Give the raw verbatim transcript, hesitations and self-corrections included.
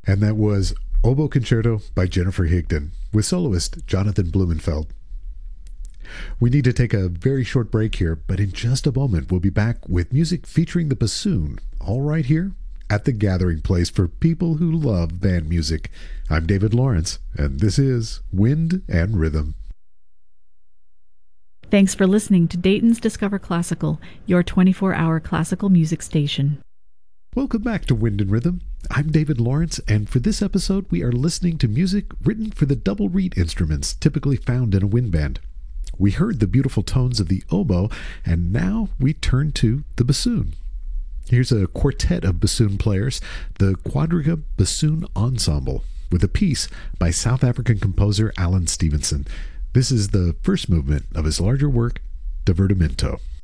And that was Oboe Concerto by Jennifer Higdon with soloist Jonathan Blumenfeld. We need to take a very short break here, but in just a moment we'll be back with music featuring the bassoon, all right here at the gathering place for people who love band music. I'm David Lawrence, and this is Wind and Rhythm. Thanks for listening to Dayton's Discover Classical, your twenty-four hour classical music station. Welcome back to Wind and Rhythm. I'm David Lawrence, and for this episode we are listening to music written for the double reed instruments typically found in a wind band. We heard the beautiful tones of the oboe, and now we turn to the bassoon. Here's a quartet of bassoon players, the Quadriga Bassoon Ensemble, with a piece by South African composer Alan Stevenson. This is the first movement of his larger work, Divertimento.